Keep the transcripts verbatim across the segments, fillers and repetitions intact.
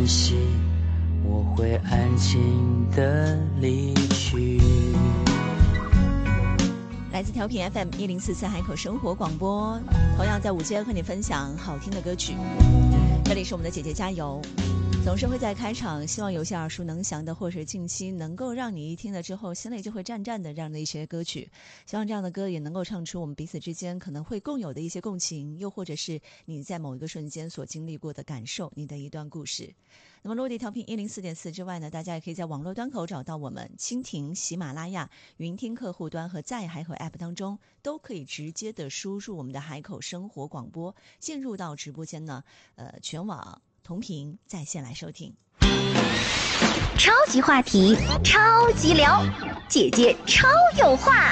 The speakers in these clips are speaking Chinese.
系，我会安静地离去。 来自调频 F M 一零四四海口生活广播，同样在午间和你分享好听的歌曲。这里是我们的姐姐加油，总是会在开场希望有些耳熟能详的，或是近期能够让你一听了之后心里就会战战的这样的一些歌曲，希望这样的歌也能够唱出我们彼此之间可能会共有的一些共情，又或者是你在某一个瞬间所经历过的感受，你的一段故事。那么落地调频一零四点四之外呢，大家也可以在网络端口找到我们蜻蜓、喜马拉雅、云听客户端和在海口 App 当中，都可以直接的输入我们的海口生活广播，进入到直播间呢，呃，全网同频在线来收听。 超级话题，超级聊，姐姐超有话。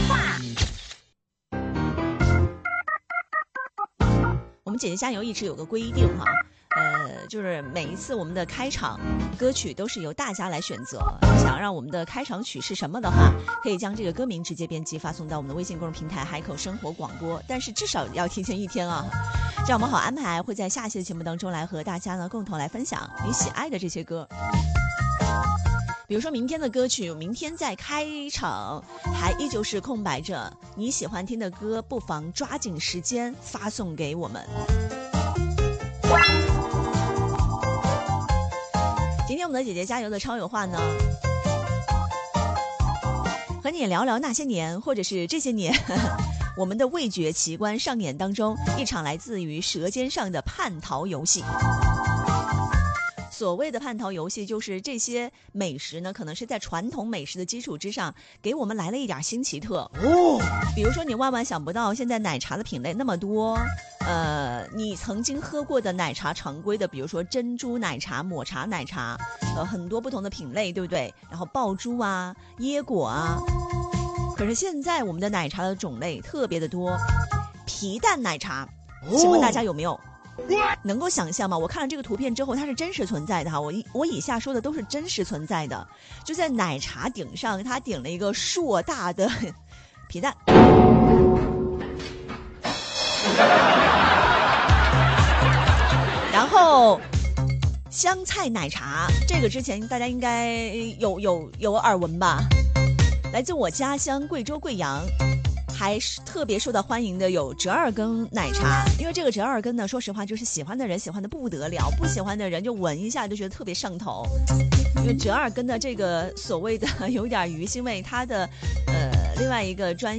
我们姐姐加油一直有个规定哈，呃，就是每一次我们的开场歌曲都是由大家来选择。想让我们的开场曲是什么的话，可以将这个歌名直接编辑发送到我们的微信公众平台海口生活广播，但是至少要提前一天啊，这样我们好安排，会在下期的节目当中来和大家呢共同来分享你喜爱的这些歌。比如说明天的歌曲，明天在开场还依旧是空白着，你喜欢听的歌不妨抓紧时间发送给我们。今天我们的姐姐加油的超有话呢，和你聊聊那些年，或者是这些年我们的味觉奇观上演当中一场来自于舌尖上的叛逃游戏。所谓的叛逃游戏，就是这些美食呢，可能是在传统美食的基础之上，给我们来了一点新奇特。哦，比如说你万万想不到，现在奶茶的品类那么多，呃，你曾经喝过的奶茶常规的，比如说珍珠奶茶、抹茶奶茶，呃，很多不同的品类，对不对？然后爆珠啊、椰果啊，可是现在我们的奶茶的种类特别的多，皮蛋奶茶，请问大家有没有？能够想象吗？我看了这个图片之后，它是真实存在的哈。我我以下说的都是真实存在的，就在奶茶顶上，它顶了一个硕大的皮蛋。然后香菜奶茶，这个之前大家应该有有有耳闻吧？来自我家乡贵州贵阳。还是特别受到欢迎的有折耳根奶茶，因为这个折耳根呢，说实话就是喜欢的人喜欢的不得了，不喜欢的人就闻一下就觉得特别上头。因为折耳根的这个所谓的有点鱼腥味，它的呃另外一个专